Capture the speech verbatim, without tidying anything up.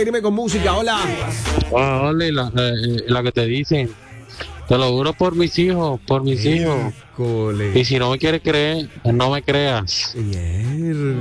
Dime con música, hola. Ah, ole, la, eh, la que te dicen, te lo juro por mis hijos, por mis hijos. Cole. Y si no me quieres creer, no me creas. Mier-